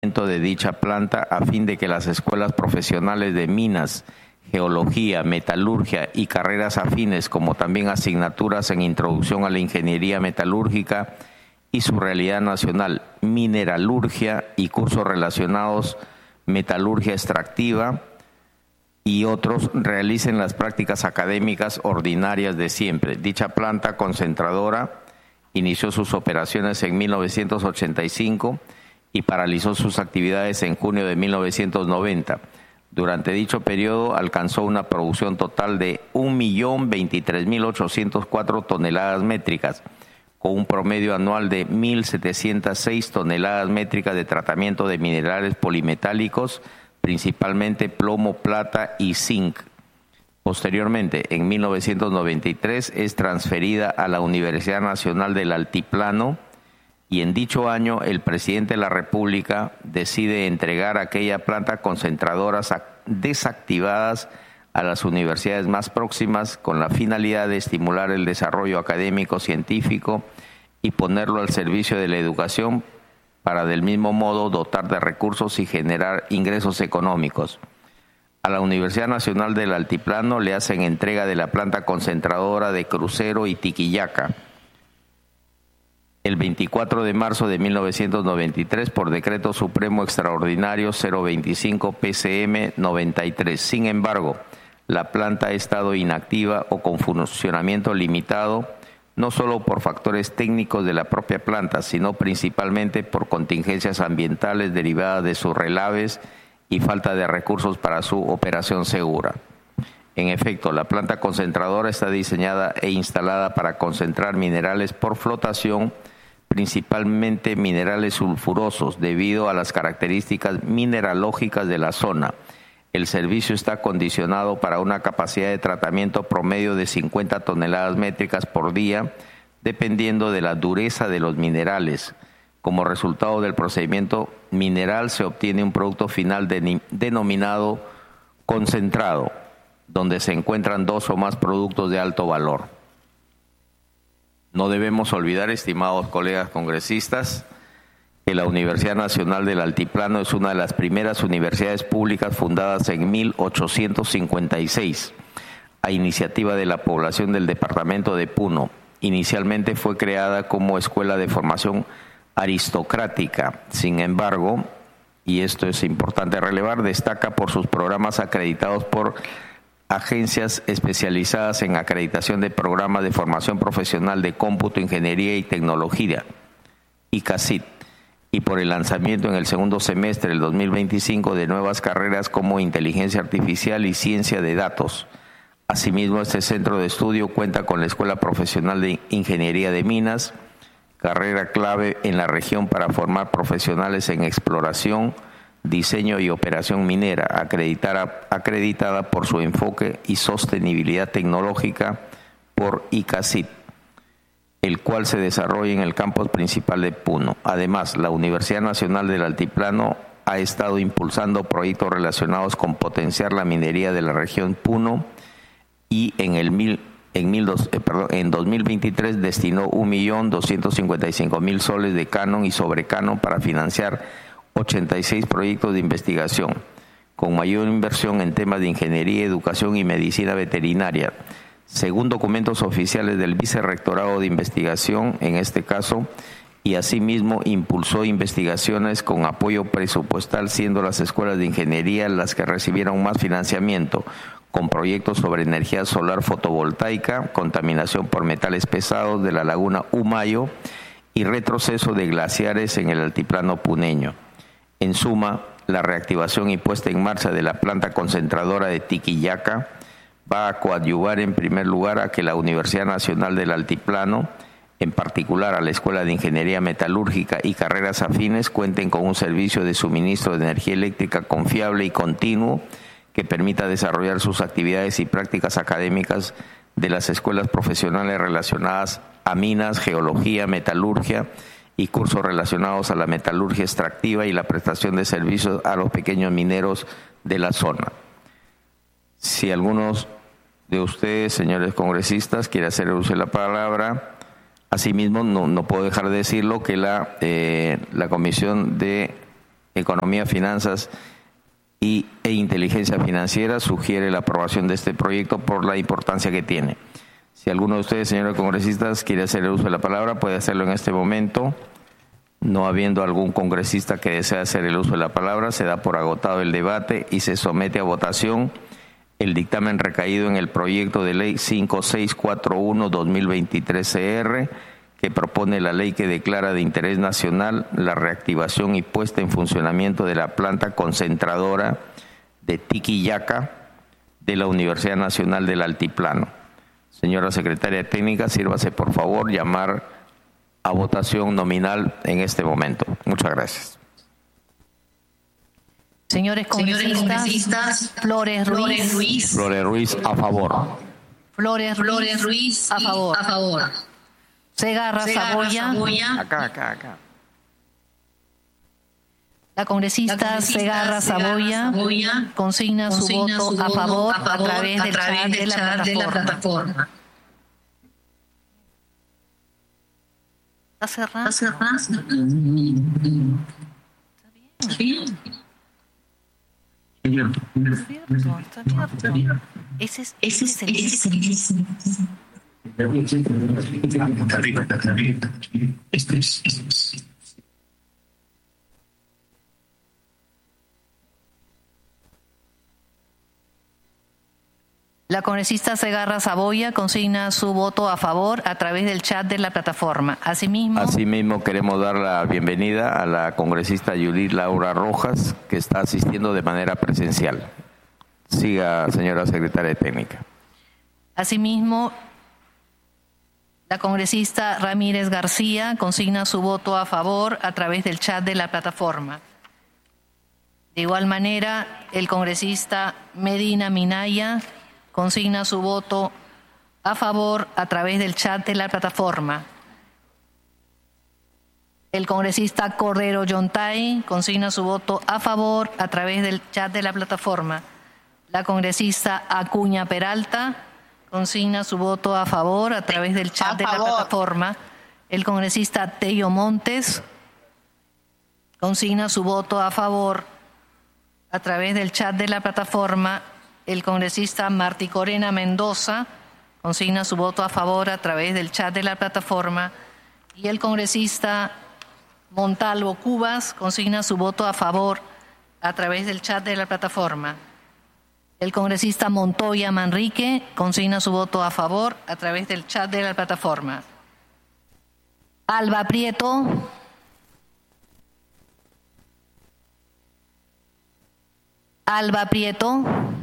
de dicha planta a fin de que las escuelas profesionales de minas, geología, metalurgia y carreras afines, como también asignaturas en introducción a la ingeniería metalúrgica y su realidad nacional, mineralurgia y cursos relacionados, metalurgia extractiva y otros, realicen las prácticas académicas ordinarias de siempre. Dicha planta concentradora inició sus operaciones en 1985 y paralizó sus actividades en junio de 1990. Durante dicho periodo alcanzó una producción total de 1.023.804 toneladas métricas, con un promedio anual de 1.706 toneladas métricas de tratamiento de minerales polimetálicos, principalmente plomo, plata y zinc. Posteriormente, en 1993, es transferida a la Universidad Nacional del Altiplano, y en dicho año el presidente de la República decide entregar aquella planta concentradoras desactivadas a las universidades más próximas con la finalidad de estimular el desarrollo académico científico y ponerlo al servicio de la educación para del mismo modo dotar de recursos y generar ingresos económicos. A la Universidad Nacional del Altiplano le hacen entrega de la planta concentradora de Crucero y Tiquillaca el 24 de marzo de 1993 por Decreto Supremo Extraordinario 025 PCM 93. Sin embargo, la planta ha estado inactiva o con funcionamiento limitado, no solo por factores técnicos de la propia planta, sino principalmente por contingencias ambientales derivadas de sus relaves y falta de recursos para su operación segura. En efecto, la planta concentradora está diseñada e instalada para concentrar minerales por flotación, principalmente minerales sulfurosos, debido a las características mineralógicas de la zona. El servicio está condicionado para una capacidad de tratamiento promedio de 50 toneladas métricas por día, dependiendo de la dureza de los minerales. Como resultado del procedimiento mineral se obtiene un producto final denominado concentrado, donde se encuentran dos o más productos de alto valor. No debemos olvidar, estimados colegas congresistas, que la Universidad Nacional del Altiplano es una de las primeras universidades públicas fundadas en 1856, a iniciativa de la población del departamento de Puno. Inicialmente fue creada como escuela de formación aristocrática. Sin embargo, y esto es importante relevar, destaca por sus programas acreditados por agencias especializadas en acreditación de programas de formación profesional de cómputo, ingeniería y tecnología, ICACIT, y por el lanzamiento en el segundo semestre del 2025 de nuevas carreras como inteligencia artificial y ciencia de datos. Asimismo, este centro de estudio cuenta con la Escuela Profesional de Ingeniería de Minas, carrera clave en la región para formar profesionales en exploración, diseño y operación minera, acreditada por su enfoque y sostenibilidad tecnológica por ICACIT, el cual se desarrolla en el campus principal de Puno. Además, la Universidad Nacional del Altiplano ha estado impulsando proyectos relacionados con potenciar la minería de la región Puno y en 2023 destinó 1.255.000 soles de canon y sobrecanon para financiar 86 proyectos de investigación, con mayor inversión en temas de ingeniería, educación y medicina veterinaria. Según documentos oficiales del Vicerrectorado de Investigación, en este caso, y asimismo impulsó investigaciones con apoyo presupuestal, siendo las escuelas de ingeniería las que recibieron más financiamiento, con proyectos sobre energía solar fotovoltaica, contaminación por metales pesados de la laguna Humayo y retroceso de glaciares en el altiplano puneño. En suma, la reactivación y puesta en marcha de la planta concentradora de Tiquillaca va a coadyuvar en primer lugar a que la Universidad Nacional del Altiplano, en particular a la Escuela de Ingeniería Metalúrgica y carreras afines, cuenten con un servicio de suministro de energía eléctrica confiable y continuo que permita desarrollar sus actividades y prácticas académicas de las escuelas profesionales relacionadas a minas, geología, metalurgia y cursos relacionados a la metalurgia extractiva y la prestación de servicios a los pequeños mineros de la zona. Si algunos de ustedes, señores congresistas, quiere hacer uso de la palabra, asimismo no puedo dejar de decirlo que la Comisión de Economía, Finanzas e Inteligencia Financiera sugiere la aprobación de este proyecto por la importancia que tiene. Si alguno de ustedes, señores congresistas, quiere hacer el uso de la palabra, puede hacerlo en este momento. No habiendo algún congresista que desee hacer el uso de la palabra, se da por agotado el debate y se somete a votación el dictamen recaído en el proyecto de ley 5641-2023 CR, que propone la ley que declara de interés nacional la reactivación y puesta en funcionamiento de la planta concentradora de Tiquiyaca de la Universidad Nacional del Altiplano. Señora Secretaria Técnica, sírvase por favor llamar a votación nominal en este momento. Muchas gracias. Señores congresistas, Flores Ruiz. Flores Ruiz, a favor. Flores Ruiz, a favor. Segarra Saboya. Acá. La congresista Segarra Saboya consigna su voto a favor a través del chat de la plataforma. ¿Está cerrado? Está bien. Está abierto. Ese es el La congresista Segarra Saboya consigna su voto a favor a través del chat de la plataforma. Asimismo, queremos dar la bienvenida a la congresista Yulith Laura Rojas, que está asistiendo de manera presencial. Siga, señora secretaria técnica. Asimismo, la congresista Ramírez García consigna su voto a favor a través del chat de la plataforma. De igual manera, el congresista Medina Minaya consigna su voto a favor a través del chat de la plataforma. El congresista Cordero Yontay consigna su voto a favor a través del chat de la plataforma. La congresista Acuña Peralta consigna su voto a favor a través del chat de la plataforma. El congresista Tello Montes consigna su voto a favor a través del chat de la plataforma. El congresista Martí Corena Mendoza consigna su voto a favor a través del chat de la plataforma. Y el congresista Montalvo Cubas consigna su voto a favor a través del chat de la plataforma. El congresista Montoya Manrique consigna su voto a favor a través del chat de la plataforma. Alba Prieto. Alba Prieto.